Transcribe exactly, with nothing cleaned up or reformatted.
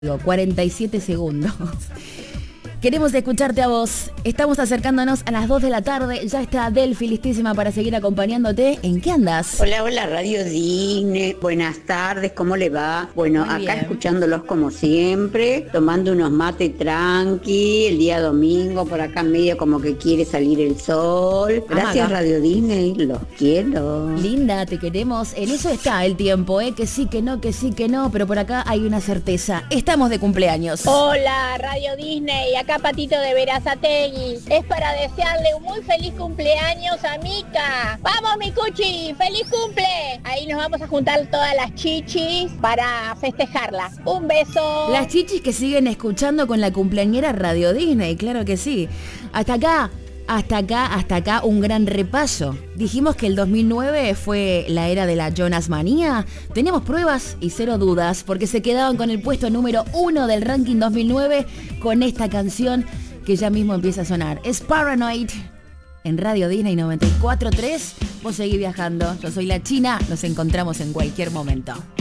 cuarenta y siete segundos. Queremos escucharte a vos. Estamos acercándonos a las dos de la tarde. Ya está Delphi listísima para seguir acompañándote. ¿En qué andas? Hola, hola, Radio Disney. Buenas tardes, ¿cómo le va? Bueno, Muy acá bien. Escuchándolos como siempre, tomando unos mates tranqui, el día domingo, por acá medio como que quiere salir el sol. Gracias, Amaga. Radio Disney, los quiero. Linda, te queremos. En eso está el tiempo, ¿eh? Que sí, que no, que sí, que no. Pero por acá hay una certeza. Estamos de cumpleaños. Hola, Radio Disney, acá Patito de Verazategui. Es para desearle un muy feliz cumpleaños a Mica. ¡Vamos, Micuchi! ¡Feliz cumple! Ahí nos vamos a juntar todas las chichis para festejarla. Un beso. Las chichis que siguen escuchando con la cumpleañera Radio Disney, claro que sí. Hasta acá, hasta acá, hasta acá un gran repaso. Dijimos que el dos mil nueve fue la era de la Jonas Manía. Teníamos pruebas y cero dudas porque se quedaban con el puesto número uno del ranking dos mil nueve con esta canción que ya mismo empieza a sonar. Es Paranoid en Radio Disney noventa y cuatro punto tres. Vos seguís viajando. Yo soy la China. Nos encontramos en cualquier momento.